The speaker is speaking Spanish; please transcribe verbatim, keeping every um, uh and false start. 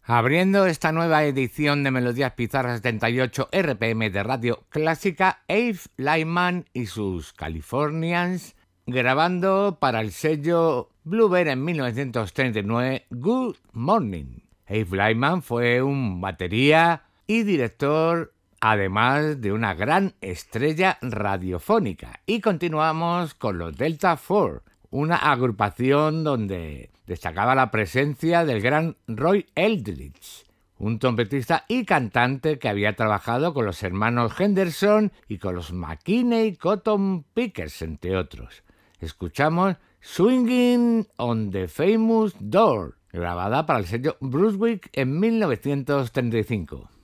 Abriendo esta nueva edición de Melodías Pizarra setenta y ocho R P M de Radio Clásica, Abe Lyman y sus Californians grabando para el sello Bluebird en mil novecientos treinta y nueve Good Morning. Abe Lyman fue un batería y director, además de una gran estrella radiofónica. Y continuamos con los Delta Four, una agrupación donde destacaba la presencia del gran Roy Eldridge, un trompetista y cantante que había trabajado con los hermanos Henderson y con los McKinney Cotton Pickers, entre otros. Escuchamos Swinging on the Famous Door, grabada para el sello Brunswick en mil novecientos treinta y cinco.